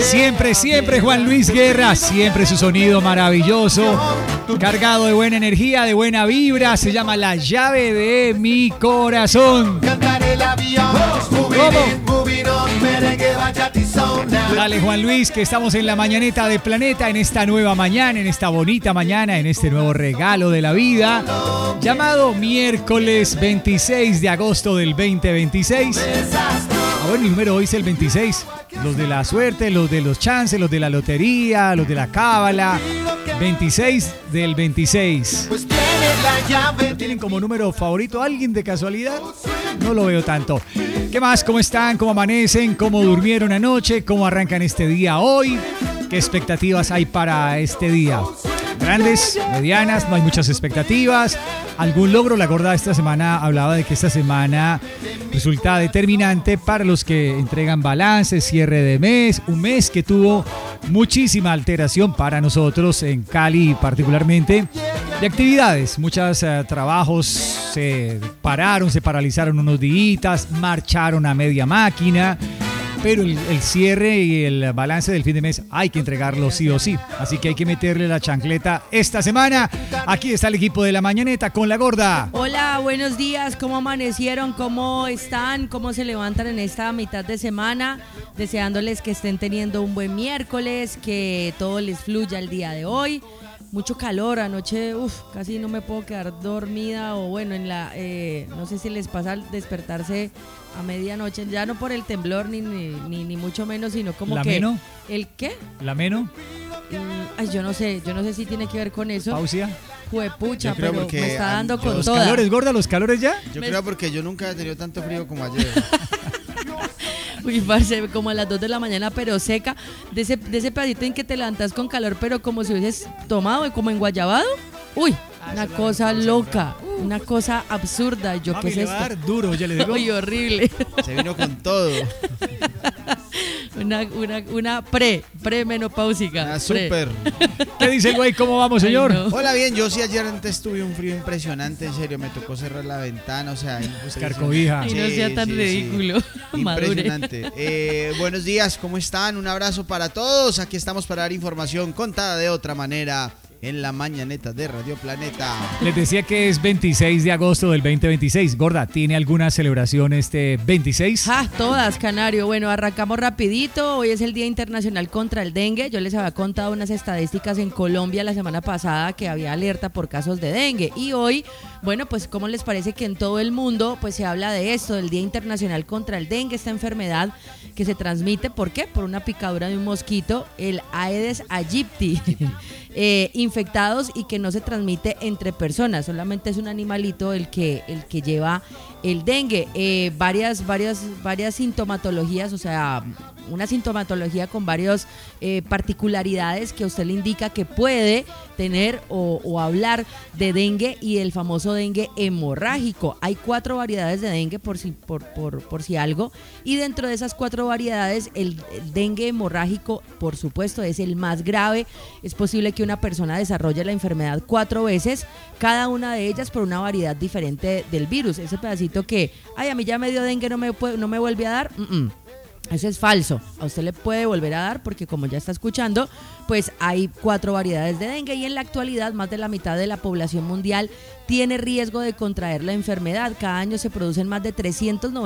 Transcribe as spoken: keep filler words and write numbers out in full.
Siempre, siempre Juan Luis Guerra, siempre su sonido maravilloso, cargado de buena energía, de buena vibra, se llama La Llave de Mi Corazón. ¿Cómo? Dale Juan Luis, que estamos en la mañaneta de Planeta, en esta nueva mañana, en esta bonita mañana, en este nuevo regalo de la vida, llamado miércoles veintiséis de agosto del veinte veintiséis. A ver, mi número hoy es el veintiséis. Los de la suerte, los de los chances, los de la lotería, los de la cábala. veintiséis del veintiséis. ¿No tienen como número favorito alguien de casualidad? No lo veo tanto. ¿Qué más? ¿Cómo están? ¿Cómo amanecen? ¿Cómo durmieron anoche? ¿Cómo arrancan este día hoy? ¿Qué expectativas hay para este día? Grandes, medianas, no hay muchas expectativas. ¿Algún logro? La gorda esta semana hablaba de que esta semana resulta determinante para los que entregan balances, cierre de mes, un mes que tuvo muchísima alteración para nosotros en Cali particularmente de actividades. Muchos uh, trabajos se pararon, se paralizaron unos días, marcharon a media máquina. Pero el, el cierre y el balance del fin de mes hay que entregarlo sí o sí. Así que hay que meterle la chancleta esta semana. Aquí está el equipo de La Mañaneta con la gorda. Hola, buenos días. ¿Cómo amanecieron? ¿Cómo están? ¿Cómo se levantan en esta mitad de semana? Deseándoles que estén teniendo un buen miércoles, que todo les fluya el día de hoy. Mucho calor, anoche uf, casi no me puedo quedar dormida o bueno, en la eh, no sé si les pasa al despertarse a medianoche, ya no por el temblor ni ni, ni, ni mucho menos, sino como ¿La que... meno? ¿El qué? ¿La meno? Mm, ay, yo no sé, yo no sé si tiene que ver con eso. ¿Pausia? Juepucha, pero me está dando con ¿Los toda. calores, gorda, los calores ya? Yo Me... creo porque yo nunca he tenido tanto frío como ayer. Uy, parce, como a las dos de la mañana, pero seca. De ese, de ese pedacito en que te levantas con calor, pero como si hubieses tomado, como en guayabado. Uy, una cosa loca, una cosa absurda. Yo Mami, qué es le esto. va a dar duro, ya le digo. Uy, horrible. Se vino con todo. Una, una, una pre, premenopáusica. Una pre. súper. ¿Qué dice el güey? ¿Cómo vamos, señor? Ay, no. Hola, bien. Yo sí ayer antes tuve un frío impresionante, en serio. Me tocó cerrar la ventana, o sea. Buscar cobija. Ay, no sea tan ridículo. Madure. Impresionante. Eh, buenos días, ¿cómo están? Un abrazo para todos. Aquí estamos para dar información contada de otra manera en la mañaneta de Radio Planeta. Les decía que es veintiséis de agosto del veinte veintiséis. Gorda, ¿tiene alguna celebración este veintiséis? Ja, todas, Canario. Bueno, arrancamos rapidito. Hoy es el Día Internacional contra el Dengue. Yo les había contado unas estadísticas en Colombia la semana pasada que había alerta por casos de dengue. Y hoy, bueno, pues ¿cómo les parece que en todo el mundo pues se habla de esto, del Día Internacional contra el Dengue, esta enfermedad que se transmite, ¿por qué? Por una picadura de un mosquito, el Aedes aegypti. Eh, infectados y que no se transmite entre personas, solamente es un animalito el que, el que lleva el dengue. Eh, varias, varias, varias sintomatologías, o sea, una sintomatología con varias eh, particularidades que a usted le indica que puede tener o, o hablar de dengue y el famoso dengue hemorrágico. Hay cuatro variedades de dengue por si, por, por, por si algo, y dentro de esas cuatro variedades el, el dengue hemorrágico, por supuesto, es el más grave. Es posible que una persona desarrolle la enfermedad cuatro veces, cada una de ellas por una variedad diferente del virus. Ese pedacito que, ay, a mí ya me dio dengue, no me, puede, no me vuelve a dar, mm -mm. Eso es falso. A usted le puede volver a dar porque, como ya está escuchando, pues hay cuatro variedades de dengue y en la actualidad más de la mitad de la población mundial tiene riesgo de contraer la enfermedad. Cada año se producen más de trescientos noventa